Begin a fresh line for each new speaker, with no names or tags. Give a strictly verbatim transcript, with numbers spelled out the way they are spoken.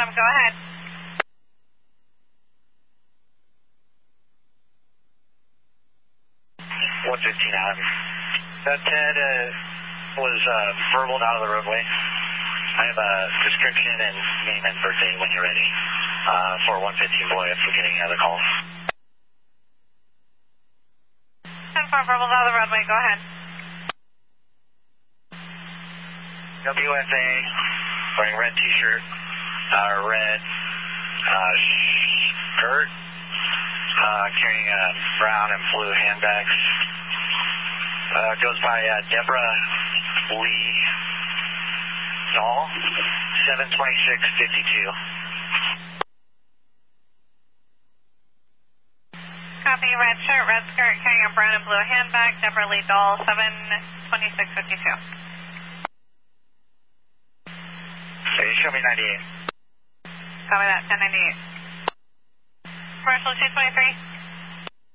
Affirm, go ahead.
one fifteen Adam. That Ted uh, was uh, verbaled out of the roadway. I have a description and name and birthday when you're ready uh, for one fifteen boy if we get any other calls.
Confirm verbaled out of the roadway, go ahead.
W F A, wearing red t-shirt, uh, red uh, skirt, uh, carrying a brown and blue handbags. Uh, goes by uh, Deborah Lee Dahl, seven twenty-six fifty-two.
Copy, red shirt, red skirt, carrying a brown and blue handbag, Deborah Lee Dahl, seven twenty-six fifty-two.
Okay, show me ninety-eight.
Copy that, ten ninety-eight. Commercial two twenty-three.